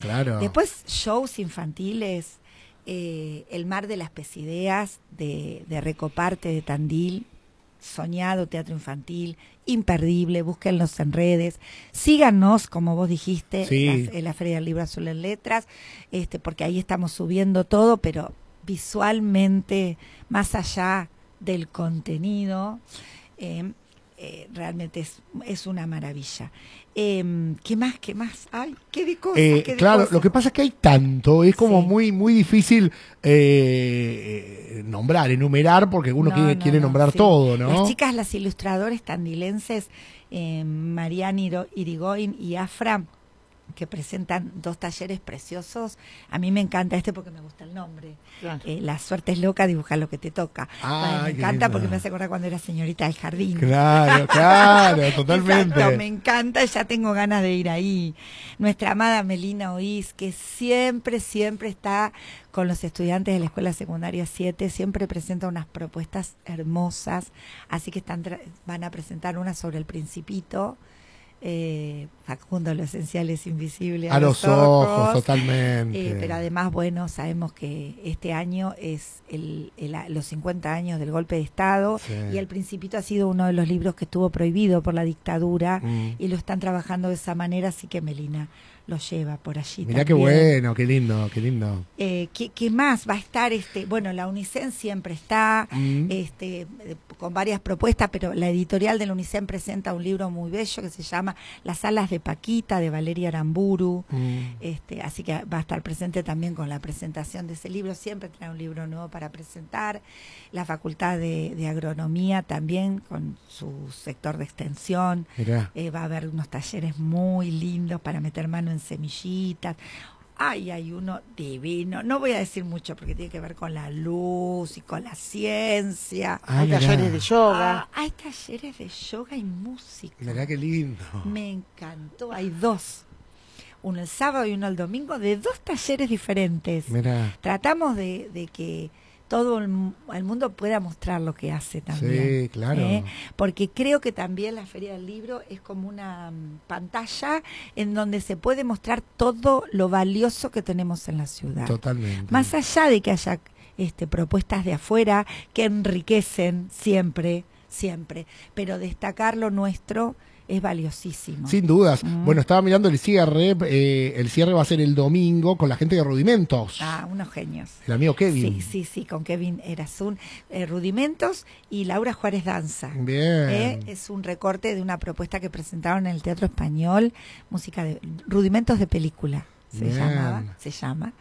claro. Después shows infantiles, El mar de las pesideas de Recoparte de Tandil, soñado teatro infantil, imperdible, búsquenlos en redes, síganos, como vos dijiste, sí. en la Feria del Libro Azul en Letras, porque ahí estamos subiendo todo, pero visualmente, más allá del contenido, realmente es una maravilla. ¿Qué más? Ay, qué de cosas, qué de claro, cosas. lo que pasa es que hay tanto, es como Sí. muy difícil nombrar, enumerar, porque uno quiere nombrar sí. todo, ¿no? Las chicas, las ilustradores tandilenses, Mariana Irigoyen y Afra, que presentan 2 talleres preciosos. A mí me encanta porque me gusta el nombre. Claro. La suerte es loca, dibuja lo que te toca. Me encanta porque me hace acordar cuando era señorita del jardín. Claro, totalmente. Exacto, me encanta, ya tengo ganas de ir ahí. Nuestra amada Melina Oís, que siempre está con los estudiantes de la Escuela Secundaria 7, siempre presenta unas propuestas hermosas, así que van a presentar una sobre El Principito. Facundo, lo esencial es invisible a los ojos, totalmente. Pero además, bueno, sabemos que este año es los 50 años del golpe de Estado, sí. Y El Principito ha sido uno de los libros que estuvo prohibido por la dictadura, y lo están trabajando de esa manera, así que Melina lo lleva por allí. Mirá también. qué bueno, qué lindo. ¿Qué más va a estar? Bueno, la UNICEN siempre está, con varias propuestas, pero la editorial de la UNICEN presenta un libro muy bello que se llama Las alas de Paquita, de Valeria Aramburu, así que va a estar presente también con la presentación de ese libro, siempre trae un libro nuevo para presentar. La Facultad de Agronomía también, con su sector de extensión, va a haber unos talleres muy lindos para meter mano en semillitas. Ay, hay uno divino, no voy a decir mucho porque tiene que ver con la luz y con la ciencia. Hay talleres de yoga. Hay talleres de yoga y música. Mirá qué lindo. Me encantó, hay 2. Uno el sábado y uno el domingo, de 2 talleres diferentes. Mirá. Tratamos de que todo el mundo pueda mostrar lo que hace también. Sí, claro. Porque creo que también la Feria del Libro es como una pantalla en donde se puede mostrar todo lo valioso que tenemos en la ciudad. Totalmente. Más allá de que haya propuestas de afuera que enriquecen siempre, pero destacar lo nuestro es valiosísimo. Sin dudas. Bueno, estaba mirando el cierre va a ser el domingo con la gente de Rudimentos. Unos genios. El amigo Kevin. Sí, con Kevin Erazún. Rudimentos y Laura Juárez Danza. Bien. Es un recorte de una propuesta que presentaron en el Teatro Español, música de Rudimentos de película. Se llama.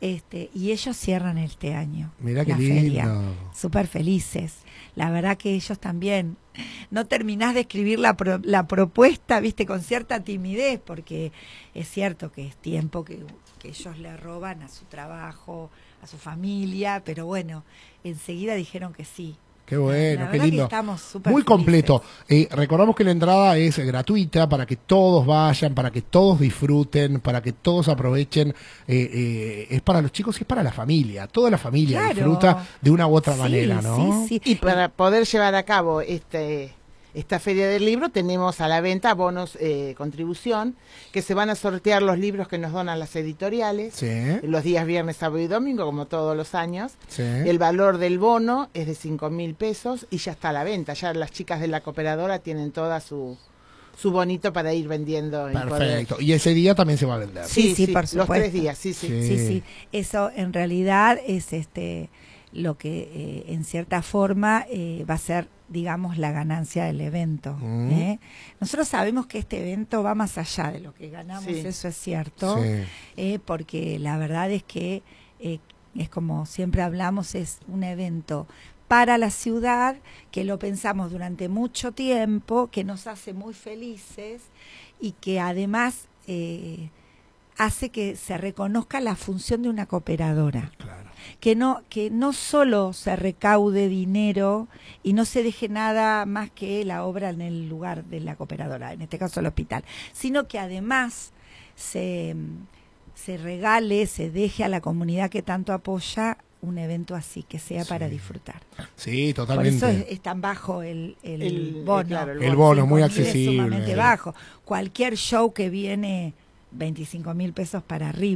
Y ellos cierran este año. Mirá qué la lindo. Feria. Súper felices. La verdad que ellos también. No terminás de escribir la propuesta, viste, con cierta timidez, porque es cierto que es tiempo que ellos le roban a su trabajo, a su familia, pero bueno, enseguida dijeron que sí. Qué bueno, la qué verdad lindo. Que estamos súper muy felices. completo. Recordamos que la entrada es gratuita para que todos vayan, para que todos disfruten, para que todos aprovechen. Es para los chicos y es para la familia. Toda la familia disfruta de una u otra manera, ¿no? Sí. Y para poder llevar a cabo esta Feria del Libro tenemos a la venta bonos contribución, que se van a sortear los libros que nos donan las editoriales, los días viernes, sábado y domingo, como todos los años. El valor del bono es de 5.000 pesos y ya está a la venta. Ya las chicas de la cooperadora tienen toda su bonito para ir vendiendo. Perfecto. Y ese día también se va a vender. Sí, por supuesto. Los 3 días, sí. Eso en realidad es lo que en cierta forma va a ser, digamos, la ganancia del evento. Nosotros sabemos que este evento va más allá de lo que ganamos, eso es cierto, porque la verdad es que es como siempre hablamos, es un evento para la ciudad, que lo pensamos durante mucho tiempo, que nos hace muy felices y que además hace que se reconozca la función de una cooperadora. Claro. Que no solo se recaude dinero y no se deje nada más que la obra en el lugar de la cooperadora, en este caso el hospital, sino que además se regale, se deje a la comunidad que tanto apoya un evento así, que sea para disfrutar. Sí, totalmente. Por eso es tan bajo el bono. Claro, el bono, muy Es accesible. sumamente bajo. Cualquier show que viene 25.000 pesos para arriba.